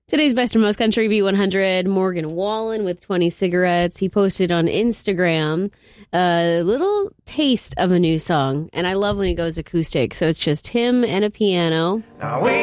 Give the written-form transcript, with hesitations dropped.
Today's Best or Most Country V100, Morgan Wallen with 20 cigarettes. He posted on Instagram a little taste of a new song. And I love when he goes acoustic. So it's just him and a piano. Now we